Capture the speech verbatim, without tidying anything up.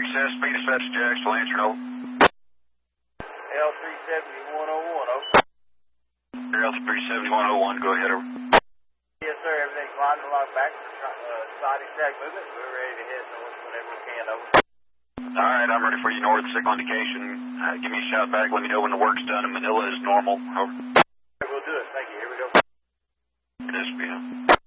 access, speed dispatch to Jacksonville, answer no. L three seventy-one oh one, over. L three seventy-one oh one, go ahead, over. Yes, sir, everything's lined and locked back. Uh, side track movement. We're ready to head north whenever we can, over. All right, I'm ready for you north, signal indication. Uh, give me a shout back, let me know when the work's done, and Manila is normal, over. We'll do it, thank you, here we go. It is, yeah.